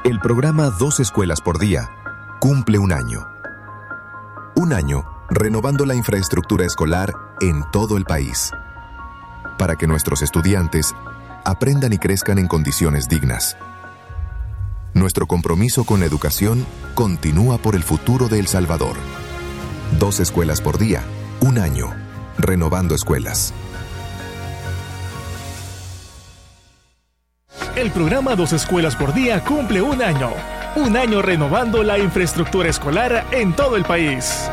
El programa 2 Escuelas por Día cumple un año. Un año renovando la infraestructura escolar en todo el país, para que nuestros estudiantes aprendan y crezcan en condiciones dignas. Nuestro compromiso con la educación continúa por el futuro de El Salvador. 2 Escuelas por Día, un año, renovando escuelas. El programa 2 Escuelas por Día cumple un año. Un año renovando la infraestructura escolar en todo el país.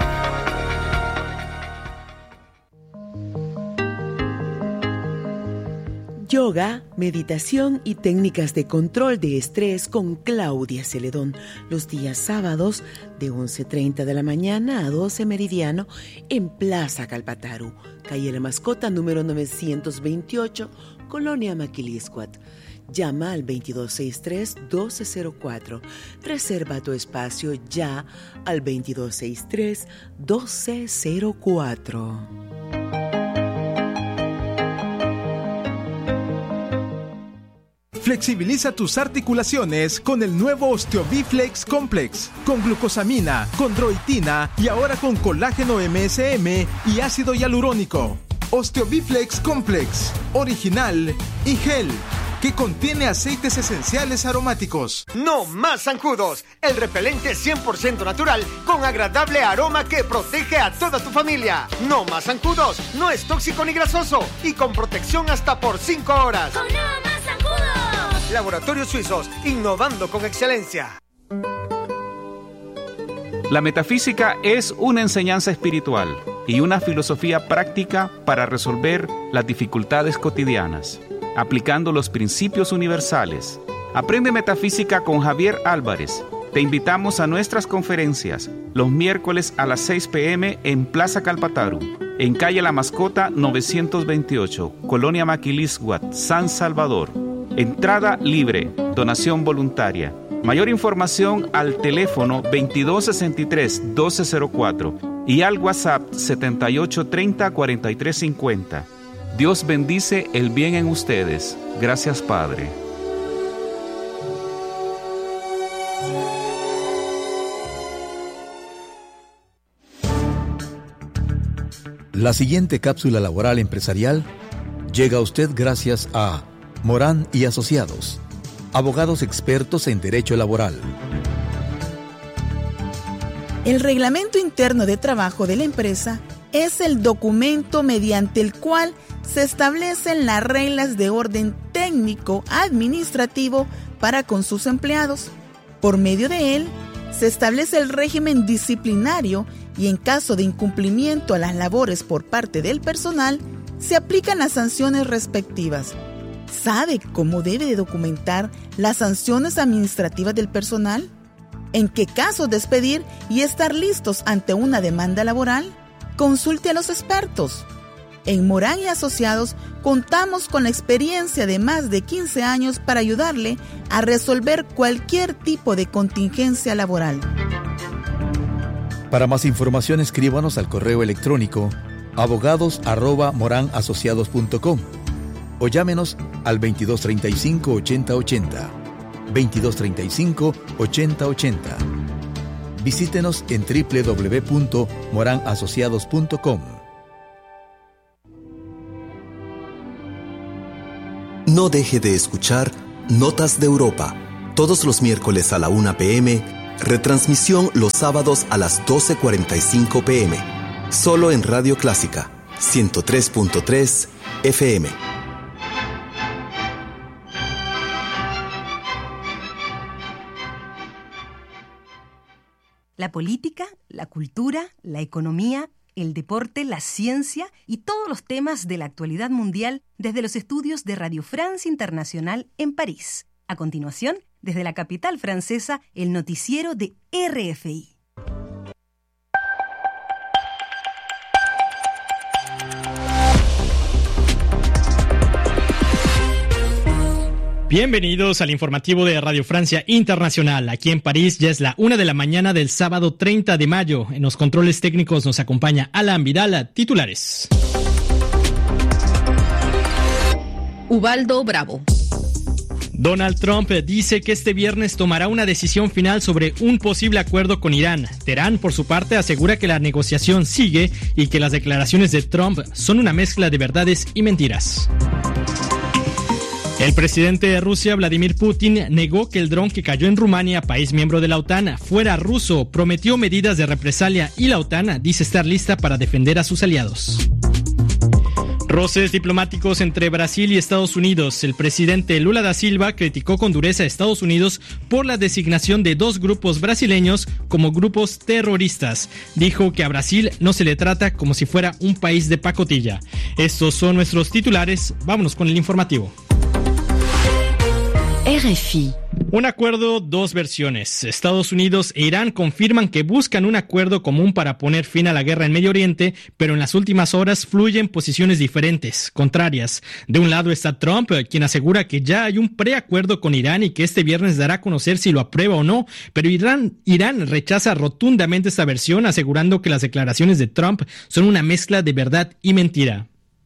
Yoga, meditación y técnicas de control de estrés con Claudia Celedón, los días sábados de 11:30 de la mañana a 12 meridiano en Plaza Calpataru, calle La Mascota número 928, Colonia Maquiliscuat. Llama al 2263-1204. Reserva tu espacio ya al 2263-1204. Flexibiliza tus articulaciones con el nuevo OsteoBiflex Complex, con glucosamina, chondroitina y ahora con colágeno MSM y ácido hialurónico. OsteoBiflex Complex, original y gel, que contiene aceites esenciales aromáticos. No más zancudos, el repelente 100% natural con agradable aroma que protege a toda tu familia. No más zancudos, no es tóxico ni grasoso y con protección hasta por 5 horas. ¡Con No Más Zancudos! Laboratorios Suizos, innovando con excelencia. La metafísica es una enseñanza espiritual y una filosofía práctica para resolver las dificultades cotidianas, aplicando los principios universales. Aprende metafísica con Javier Álvarez. Te invitamos a nuestras conferencias los miércoles a las 6 p.m. en Plaza Calpataru, en calle La Mascota 928, Colonia Maquiliscuat, San Salvador. Entrada libre, donación voluntaria. Mayor información al teléfono 2263-1204 y al WhatsApp 7830-4350. Dios bendice el bien en ustedes. Gracias, Padre. La siguiente cápsula laboral empresarial llega a usted gracias a Morán y Asociados, abogados expertos en derecho laboral. El Reglamento Interno de Trabajo de la empresa es el documento mediante el cual se establecen las reglas de orden técnico-administrativo para con sus empleados. Por medio de él, se establece el régimen disciplinario y en caso de incumplimiento a las labores por parte del personal, se aplican las sanciones respectivas. ¿Sabe cómo debe de documentar las sanciones administrativas del personal? ¿En qué casos despedir y estar listos ante una demanda laboral? Consulte a los expertos. En Morán y Asociados contamos con la experiencia de más de 15 años para ayudarle a resolver cualquier tipo de contingencia laboral. Para más información, escríbanos al correo electrónico abogados@moranasociados.com o llámenos al 2235-8080. 2235-8080. Visítenos en www.moranasociados.com. No deje de escuchar Notas de Europa, todos los miércoles a la 1 p.m., retransmisión los sábados a las 12:45 p.m., solo en Radio Clásica, 103.3 FM. La política, la cultura, la economía, el deporte, la ciencia y todos los temas de la actualidad mundial desde los estudios de Radio France Internacional en París. A continuación, desde la capital francesa, el noticiero de RFI. Bienvenidos al informativo de Radio Francia Internacional. Aquí en París ya es la 1 de la mañana del sábado 30 de mayo. En los controles técnicos nos acompaña Alan Vidal. Titulares. Ubaldo Bravo. Donald Trump dice que este viernes tomará una decisión final sobre un posible acuerdo con Irán. Teherán, por su parte, asegura que la negociación sigue y que las declaraciones de Trump son una mezcla de verdades y mentiras. El presidente de Rusia, Vladimir Putin, negó que el dron que cayó en Rumania, país miembro de la OTAN, fuera ruso, prometió medidas de represalia y la OTAN dice estar lista para defender a sus aliados. Roces diplomáticos entre Brasil y Estados Unidos. El presidente Lula da Silva criticó con dureza a Estados Unidos por la designación de dos grupos brasileños como grupos terroristas. Dijo que a Brasil no se le trata como si fuera un país de pacotilla. Estos son nuestros titulares. Vámonos con el informativo. RFI. Un acuerdo, dos versiones. Estados Unidos e Irán confirman que buscan un acuerdo común para poner fin a la guerra en Medio Oriente, pero en las últimas horas fluyen posiciones diferentes, contrarias. De un lado está Trump, quien asegura que ya hay un preacuerdo con Irán y que este viernes dará a conocer si lo aprueba o no, pero Irán rechaza rotundamente esta versión, asegurando que las declaraciones de Trump son una mezcla de verdad y mentira.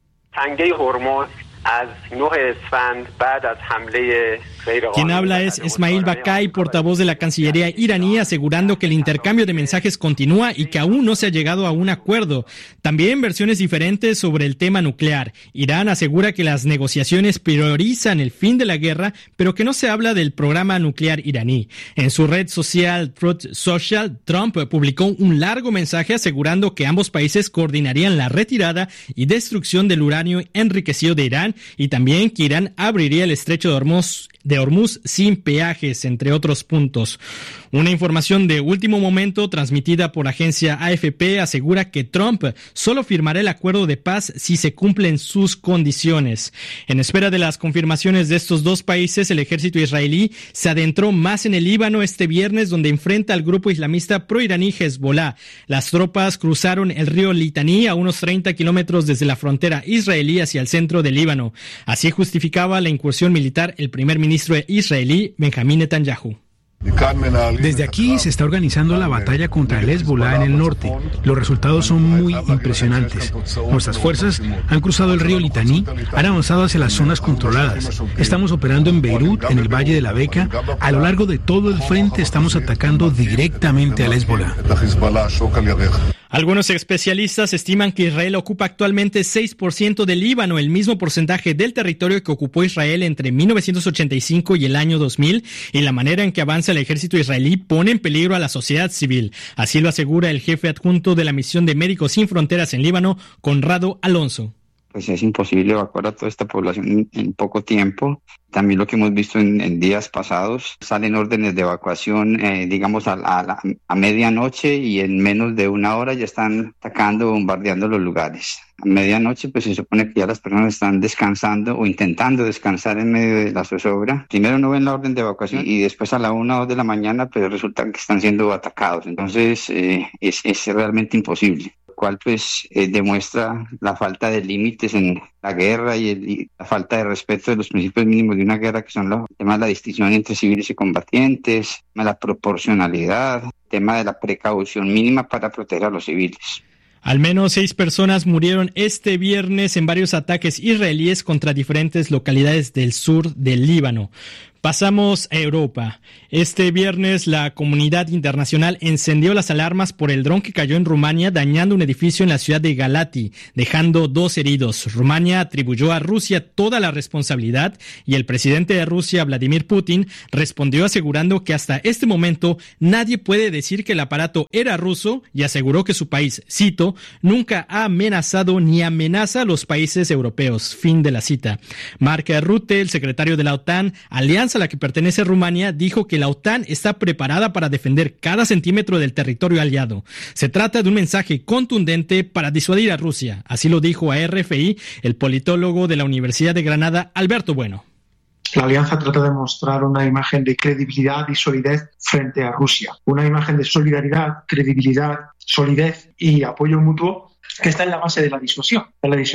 Quien habla es Esmail Bakai, portavoz de la Cancillería iraní, asegurando que el intercambio de mensajes continúa y que aún no se ha llegado a un acuerdo. También versiones diferentes sobre el tema nuclear. Irán asegura que las negociaciones priorizan el fin de la guerra, pero que no se habla del programa nuclear iraní. En su red social Truth Social, Trump publicó un largo mensaje asegurando que ambos países coordinarían la retirada y destrucción del uranio enriquecido de Irán, y también que Irán abriría el estrecho de Hormuz sin peajes, entre otros puntos. Una información de último momento transmitida por la agencia AFP asegura que Trump solo firmará el acuerdo de paz si se cumplen sus condiciones. En espera de las confirmaciones de estos dos países, el ejército israelí se adentró más en el Líbano este viernes, donde enfrenta al grupo islamista proiraní Hezbollah. Las tropas cruzaron el río Litani a unos 30 kilómetros desde la frontera israelí hacia el centro del Líbano. Así justificaba la incursión militar el primer ministro israelí Benjamín Netanyahu. Desde aquí se está organizando la batalla contra el Hezbollah en el norte. Los resultados son muy impresionantes. Nuestras fuerzas han cruzado el río Litani, han avanzado hacia las zonas controladas. Estamos operando en Beirut, en el Valle de la Beca. A lo largo de todo el frente estamos atacando directamente al Hezbollah. Algunos especialistas estiman que Israel ocupa actualmente 6% del Líbano, el mismo porcentaje del territorio que ocupó Israel entre 1985 y el año 2000, y la manera en que avanza el ejército israelí pone en peligro a la sociedad civil. Así lo asegura el jefe adjunto de la misión de Médicos Sin Fronteras en Líbano, Conrado Alonso. Pues es imposible evacuar a toda esta población en poco tiempo. También lo que hemos visto en días pasados, salen órdenes de evacuación, digamos, a medianoche, y en menos de una hora ya están atacando, bombardeando los lugares. A medianoche, pues se supone que ya las personas están descansando o intentando descansar en medio de la zozobra. Primero no ven la orden de evacuación y después a la 1 o 2 de la mañana, pues resulta que están siendo atacados. Entonces es realmente imposible. Cual pues demuestra la falta de límites en la guerra y la falta de respeto de los principios mínimos de una guerra, que son el tema de la distinción entre civiles y combatientes, el tema de la proporcionalidad, el tema de la precaución mínima para proteger a los civiles. Al menos 6 personas murieron este viernes en varios ataques israelíes contra diferentes localidades del sur del Líbano. Pasamos a Europa. Este viernes la comunidad internacional encendió las alarmas por el dron que cayó en Rumania, dañando un edificio en la ciudad de Galați, dejando 2 heridos. Rumania atribuyó a Rusia toda la responsabilidad y el presidente de Rusia, Vladimir Putin, respondió asegurando que hasta este momento nadie puede decir que el aparato era ruso, y aseguró que su país, cito, nunca ha amenazado ni amenaza a los países europeos. Fin de la cita. Mark Rutte, el secretario de la OTAN, alianza a la que pertenece Rumania, dijo que la OTAN está preparada para defender cada centímetro del territorio aliado. Se trata de un mensaje contundente para disuadir a Rusia. Así lo dijo a RFI el politólogo de la Universidad de Granada, Alberto Bueno. La alianza trata de mostrar una imagen de credibilidad y solidez frente a Rusia. Una imagen de solidaridad, credibilidad, solidez y apoyo mutuo que está en la base de la disuasión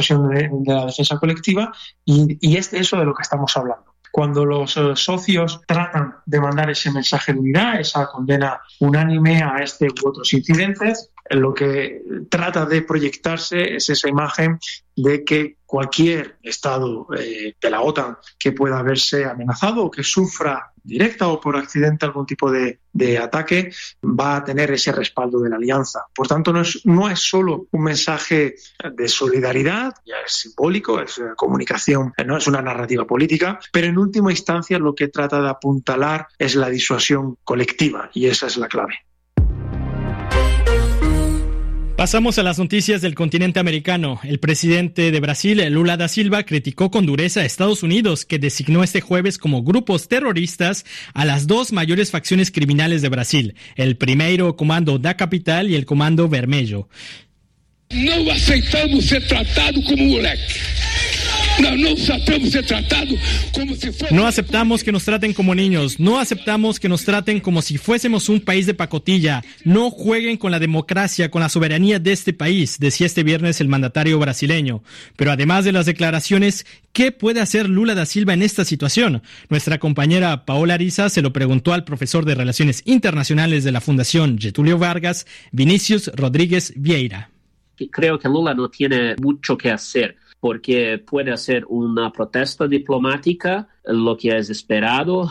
de la defensa colectiva, y es de eso de lo que estamos hablando. Cuando los socios tratan de mandar ese mensaje de unidad, esa condena unánime a este u otros incidentes, lo que trata de proyectarse es esa imagen de que cualquier estado de la OTAN que pueda verse amenazado o que sufra directa o por accidente algún tipo de ataque va a tener ese respaldo de la alianza. Por tanto, no es solo un mensaje de solidaridad, ya es simbólico, es comunicación, no es una narrativa política, pero en última instancia lo que trata de apuntalar es la disuasión colectiva y esa es la clave. Pasamos a las noticias del continente americano. El presidente de Brasil, Lula da Silva, criticó con dureza a Estados Unidos, que designó este jueves como grupos terroristas a las dos mayores facciones criminales de Brasil, el primeiro Comando da Capital y el Comando Vermelho. No aceitamos ser tratado como moleque. No aceptamos que nos traten como niños, no aceptamos que nos traten como si fuésemos un país de pacotilla. No jueguen con la democracia, con la soberanía de este país, decía este viernes el mandatario brasileño. Pero además de las declaraciones, ¿qué puede hacer Lula da Silva en esta situación? Nuestra compañera Paola Ariza se lo preguntó al profesor de Relaciones Internacionales de la Fundación Getúlio Vargas, Vinícius Rodríguez Vieira. Creo que Lula no tiene mucho que hacer, porque puede hacer una protesta diplomática, lo que es esperado,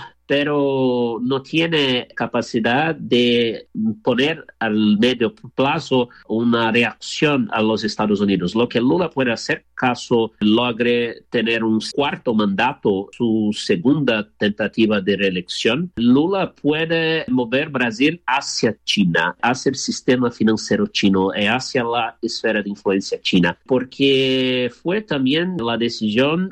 pero no tiene capacidad de poner al medio plazo una reacción a los Estados Unidos. Lo que Lula puede hacer, caso logre tener un cuarto mandato, su segunda tentativa de reelección, Lula puede mover Brasil hacia China, hacia el sistema financiero chino y hacia la esfera de influencia china, porque fue también la decisión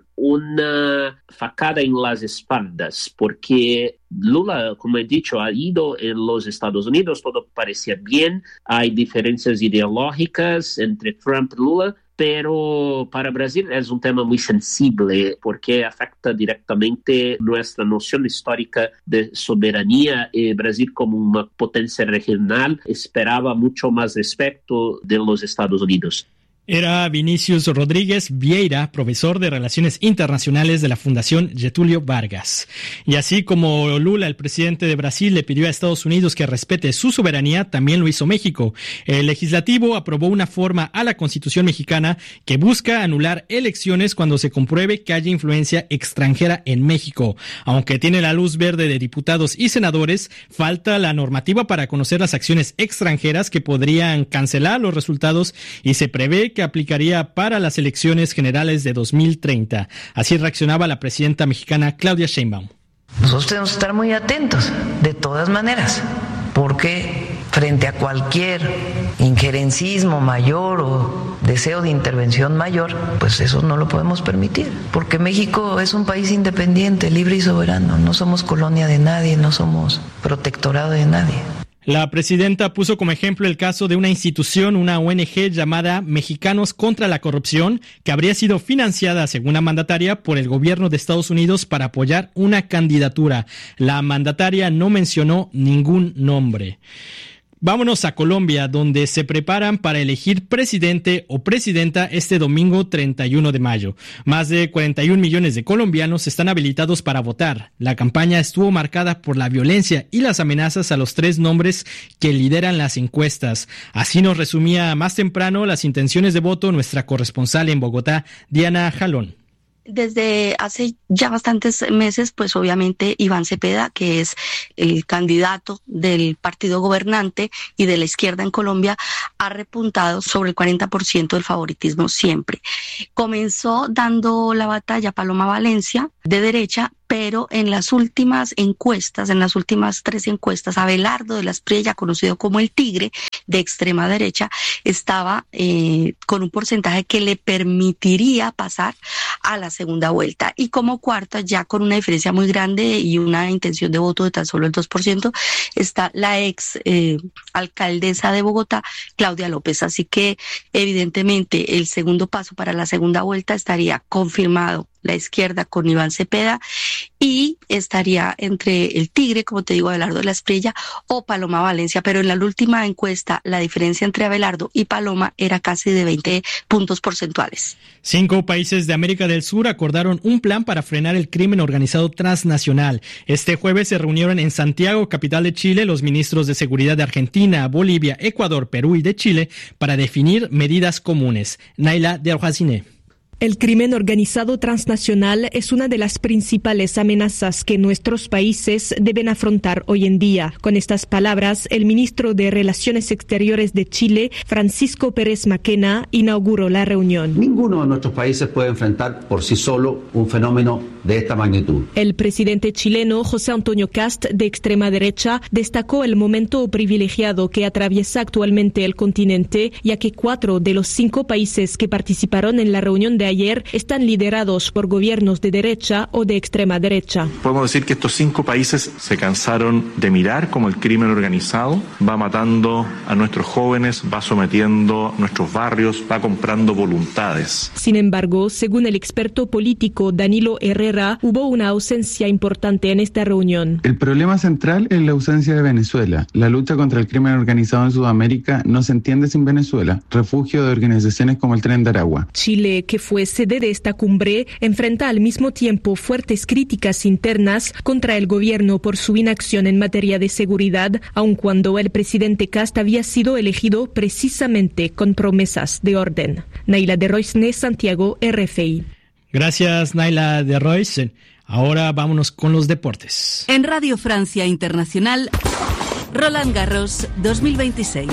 una facada en las espaldas, porque Lula, como he dicho, ha ido en los Estados Unidos, todo parecía bien, hay diferencias ideológicas entre Trump y Lula, pero para Brasil es un tema muy sensible porque afecta directamente nuestra noción histórica de soberanía. Brasil, como una potencia regional, esperaba mucho más respeto de los Estados Unidos. Era Vinícius Rodríguez Vieira, profesor de Relaciones Internacionales de la Fundación Getúlio Vargas. Y así como Lula, el presidente de Brasil, le pidió a Estados Unidos que respete su soberanía, también lo hizo México. El legislativo aprobó una reforma a la Constitución mexicana que busca anular elecciones cuando se compruebe que haya influencia extranjera en México. Aunque tiene la luz verde de diputados y senadores, falta la normativa para conocer las acciones extranjeras que podrían cancelar los resultados y se prevé que aplicaría para las elecciones generales de 2030. Así reaccionaba la presidenta mexicana Claudia Sheinbaum. Nosotros tenemos que estar muy atentos, de todas maneras, porque frente a cualquier injerencismo mayor o deseo de intervención mayor, pues eso no lo podemos permitir, porque México es un país independiente, libre y soberano, no somos colonia de nadie, no somos protectorado de nadie. La presidenta puso como ejemplo el caso de una institución, una ONG llamada Mexicanos contra la Corrupción, que habría sido financiada, según la mandataria, por el gobierno de Estados Unidos para apoyar una candidatura. La mandataria no mencionó ningún nombre. Vámonos a Colombia, donde se preparan para elegir presidente o presidenta este domingo 31 de mayo. Más de 41 millones de colombianos están habilitados para votar. La campaña estuvo marcada por la violencia y las amenazas a los tres nombres que lideran las encuestas. Así nos resumía más temprano las intenciones de voto nuestra corresponsal en Bogotá, Diana Jalón. Desde hace ya bastantes meses, pues obviamente Iván Cepeda, que es el candidato del partido gobernante y de la izquierda en Colombia, ha repuntado sobre el 40% del favoritismo siempre. Comenzó dando la batalla a Paloma Valencia, de derecha, pero en las últimas encuestas, en las últimas 3 encuestas, Abelardo de las Priella, conocido como el Tigre, de extrema derecha, estaba con un porcentaje que le permitiría pasar a la segunda vuelta. Y como cuarta, ya con una diferencia muy grande y una intención de voto de tan solo el 2%, está la ex alcaldesa de Bogotá, Claudia López. Así que evidentemente el segundo paso para la segunda vuelta estaría confirmado la izquierda con Iván Cepeda, y estaría entre el Tigre, como te digo, Abelardo de la Espriella o Paloma Valencia, pero en la última encuesta la diferencia entre Abelardo y Paloma era casi de 20 puntos porcentuales. 5 países de América del Sur acordaron un plan para frenar el crimen organizado transnacional. Este jueves se reunieron en Santiago, capital de Chile, los ministros de seguridad de Argentina, Bolivia, Ecuador, Perú y de Chile para definir medidas comunes. Naila de Alhacine. El crimen organizado transnacional es una de las principales amenazas que nuestros países deben afrontar hoy en día. Con estas palabras, el ministro de Relaciones Exteriores de Chile, Francisco Pérez Maquena, inauguró la reunión. Ninguno de nuestros países puede enfrentar por sí solo un fenómeno de esta magnitud. El presidente chileno, José Antonio Kast, de extrema derecha, destacó el momento privilegiado que atraviesa actualmente el continente, ya que 4 de los 5 países que participaron en la reunión de ayer están liderados por gobiernos de derecha o de extrema derecha. Podemos decir que estos 5 países se cansaron de mirar cómo el crimen organizado va matando a nuestros jóvenes, va sometiendo nuestros barrios, va comprando voluntades. Sin embargo, según el experto político Danilo Herrera, hubo una ausencia importante en esta reunión. El problema central es la ausencia de Venezuela. La lucha contra el crimen organizado en Sudamérica no se entiende sin Venezuela, refugio de organizaciones como el Tren de Aragua. Chile, que fue sede de esta cumbre, enfrenta al mismo tiempo fuertes críticas internas contra el gobierno por su inacción en materia de seguridad, aun cuando el presidente Kast había sido elegido precisamente con promesas de orden. Naila de Roisne, Santiago, RFI. Gracias, Naila de Roisne. Ahora vámonos con los deportes. En Radio Francia Internacional, Roland Garros 2026.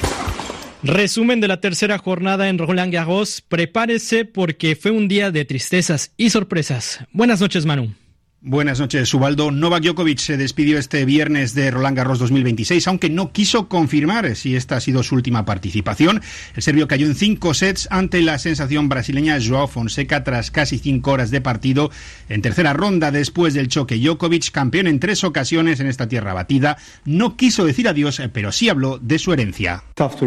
Resumen de la tercera jornada en Roland Garros. Prepárese porque fue un día de tristezas y sorpresas. Buenas noches, Manu. Buenas noches, Ubaldo. Novak Djokovic se despidió este viernes de Roland Garros 2026, aunque no quiso confirmar si esta ha sido su última participación. El serbio cayó en 5 sets ante la sensación brasileña Joao Fonseca tras casi 5 horas de partido. En tercera ronda, después del choque, Djokovic, campeón en 3 ocasiones en esta tierra batida, no quiso decir adiós, pero sí habló de su herencia.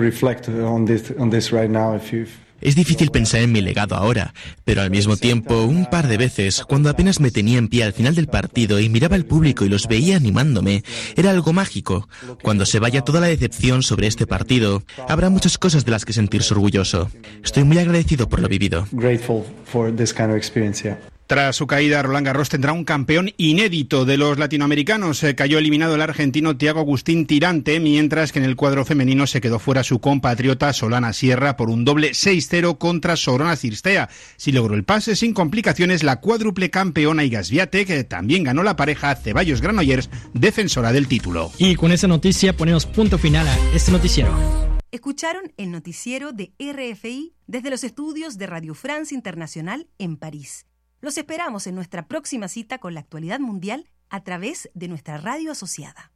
Es difícil pensar en mi legado ahora, pero al mismo tiempo, un par de veces, cuando apenas me tenía en pie al final del partido y miraba al público y los veía animándome, era algo mágico. Cuando se vaya toda la decepción sobre este partido, habrá muchas cosas de las que sentirse orgulloso. Estoy muy agradecido por lo vivido. Tras su caída, Roland Garros tendrá un campeón inédito de los latinoamericanos. Cayó eliminado el argentino Thiago Agustín Tirante, mientras que en el cuadro femenino se quedó fuera su compatriota Solana Sierra por un doble 6-0 contra Sorona Cirstea. Sí logró el pase sin complicaciones la cuádruple campeona Iga Swiatek, que también ganó la pareja Ceballos Granollers, defensora del título. Y con esa noticia ponemos punto final a este noticiero. Escucharon el noticiero de RFI desde los estudios de Radio France Internacional en París. Los esperamos en nuestra próxima cita con la actualidad mundial a través de nuestra radio asociada.